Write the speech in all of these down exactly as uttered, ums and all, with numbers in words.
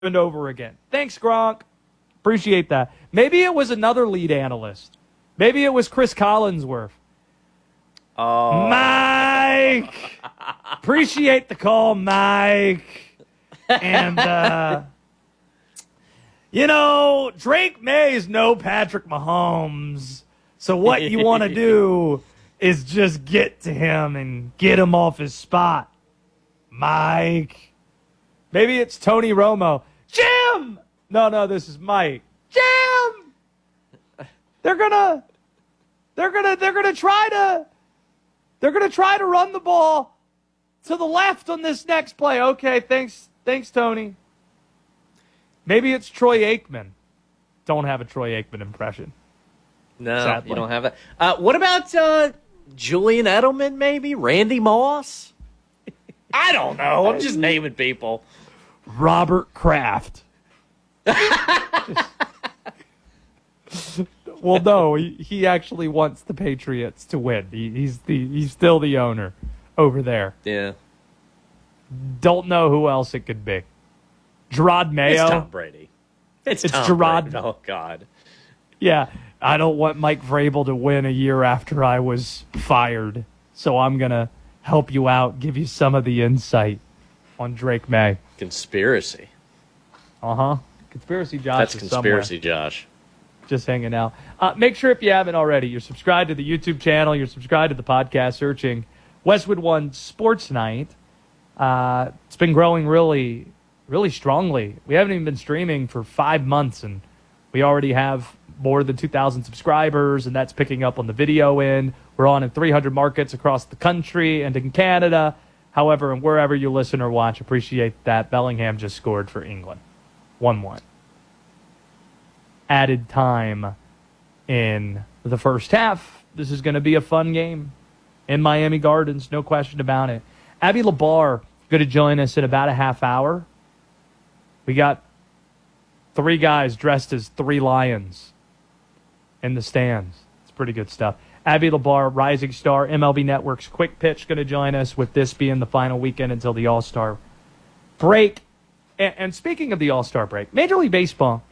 and over again. Thanks, Gronk. Appreciate that. Maybe it was another lead analyst. Maybe it was Chris Collinsworth. Oh. Mike! Appreciate the call, Mike. And, uh, you know, Drake May is no Patrick Mahomes. So what you want to do is just get to him and get him off his spot. Mike. Maybe it's Tony Romo. Jim! No, no, this is Mike. Jim! They're gonna, they're gonna, they're gonna try to, they're gonna try to run the ball to the left on this next play. Okay, thanks, thanks, Tony. Maybe it's Troy Aikman. Don't have a Troy Aikman impression. No, sadly. You don't have that. Uh, what about uh, Julian Edelman, maybe? Randy Moss? I don't know. I'm just naming people. Robert Kraft. Well, no, he, he actually wants the Patriots to win. He, he's the he's still the owner over there. Yeah. Don't know who else it could be. Gerard Mayo. It's Tom Brady. It's, It's Tom Gerard. Brady. Oh, God. Yeah, I don't want Mike Vrabel to win a year after I was fired, so I'm going to help you out, give you some of the insight on Drake May. Conspiracy. Uh-huh. Conspiracy Josh That's is conspiracy, somewhere. Josh. Just hanging out. Uh, make sure if you haven't already, you're subscribed to the YouTube channel, you're subscribed to the podcast, searching Westwood One Sports Night. Uh, it's been growing really, really strongly. We haven't even been streaming for five months, and we already have more than two thousand subscribers, and that's picking up on the video end. We're on in three hundred markets across the country and in Canada. However, and wherever you listen or watch, appreciate that. Bellingham just scored for England. one one. Added time in the first half. This is going to be a fun game in Miami Gardens, no question about it. Abby Labar going to join us in about a half hour. We got three guys dressed as three lions in the stands. It's pretty good stuff. Abby Labar, rising star, M L B Network's Quick Pitch, going to join us, with this being the final weekend until the All-Star break. And, and speaking of the All-Star break, Major League Baseball,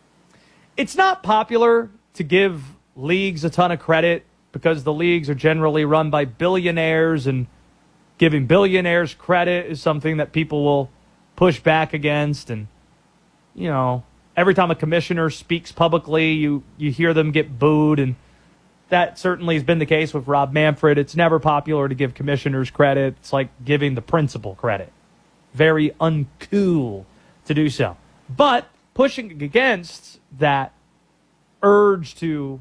it's not popular to give leagues a ton of credit because the leagues are generally run by billionaires, and giving billionaires credit is something that people will push back against. And, you know, every time a commissioner speaks publicly, you, you hear them get booed, and that certainly has been the case with Rob Manfred. It's never popular to give commissioners credit. It's like giving the principal credit. Very uncool to do so. But pushing against that urge to,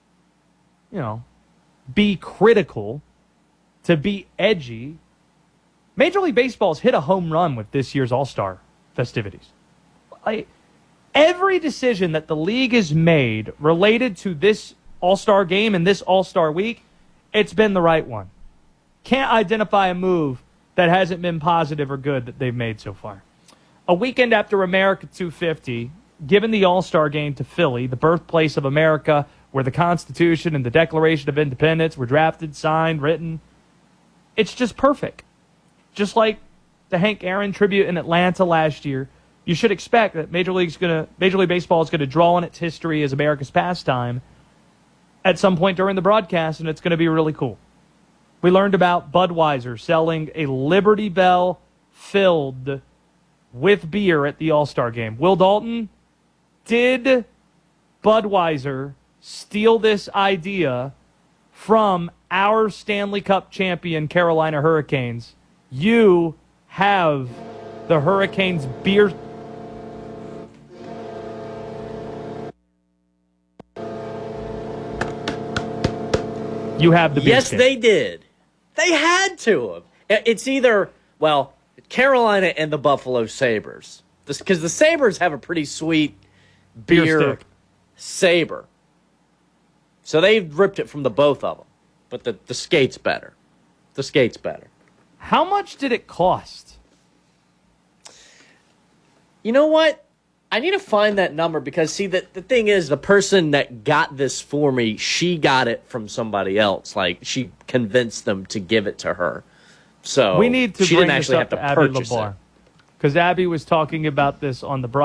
you know, be critical, to be edgy, Major League Baseball's hit a home run with this year's All-Star festivities. Like, every decision that the league has made related to this All-Star game and this All-Star week, it's been the right one. Can't identify a move that hasn't been positive or good that they've made so far. A weekend after America two fifty, given the All-Star game to Philly, the birthplace of America, where the Constitution and the Declaration of Independence were drafted, signed, written, it's just perfect. Just like the Hank Aaron tribute in Atlanta last year, you should expect that Major League's gonna, Major League Baseball is going to draw on its history as America's pastime at some point during the broadcast, and it's going to be really cool. We learned about Budweiser selling a Liberty Bell filled with beer at the All-Star game. Will Dalton, did Budweiser steal this idea from our Stanley Cup champion Carolina Hurricanes? You have the Hurricanes beer. You have the beer. Yes, stick. they did. They had to have. It's either, well, Carolina and the Buffalo Sabres. Because the Sabres have a pretty sweet beer, Beer stick. saber. So they ripped it from the both of them. But the, the skate's better. The skate's better. How much did it cost? You know what? I need to find that number because, see, the, the thing is, the person that got this for me, she got it from somebody else. Like, she convinced them to give it to her. So We need to she bring didn't this actually up have to to Abby purchase Labar. it. because Abby was talking about this on the broadcast.